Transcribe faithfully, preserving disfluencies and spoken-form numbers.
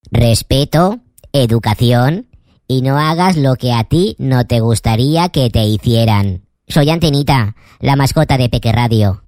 respeto, educación y no hagas lo que a ti no te gustaría que te hicieran. Soy Antenita, la mascota de Peque Radio.